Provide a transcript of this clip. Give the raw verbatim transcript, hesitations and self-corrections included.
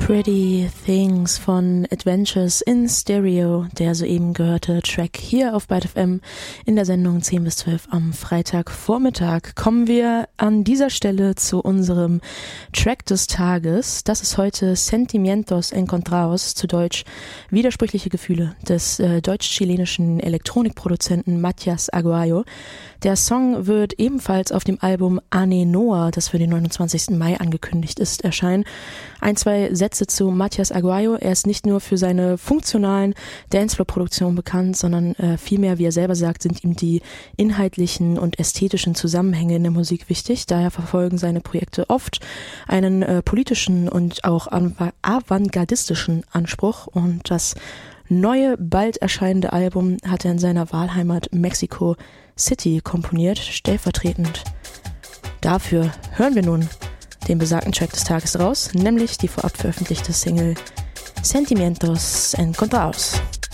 Pretty Things von Adventures in Stereo, der soeben gehörte Track hier auf Byte F M in der Sendung zehn bis zwölf am Freitagvormittag. Kommen wir an dieser Stelle zu unserem Track des Tages. Das ist heute Sentimientos Encontrados, zu Deutsch Widersprüchliche Gefühle, des äh, deutsch-chilenischen Elektronikproduzenten Matías Aguayo. Der Song wird ebenfalls auf dem Album Ane Noa, das für den neunundzwanzigsten Mai angekündigt ist, erscheinen. Ein, zwei Sätze zu Matías Aguayo. Er ist nicht nur für seine funktionalen Dancefloor-Produktionen bekannt, sondern äh, vielmehr, wie er selber sagt, sind ihm die inhaltlichen und ästhetischen Zusammenhänge in der Musik wichtig. Daher verfolgen seine Projekte oft einen äh, politischen und auch av- avantgardistischen Anspruch. Und das neue, bald erscheinende Album hat er in seiner Wahlheimat Mexico City komponiert. Stellvertretend dafür hören wir nun den besagten Track des Tages raus, nämlich die vorab veröffentlichte Single Sentimientos Encontrados.